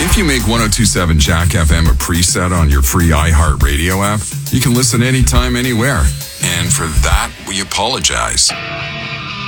If you make 1027 Jack FM a preset on your free iHeartRadio app, you can listen anytime, anywhere. And for that, we apologize.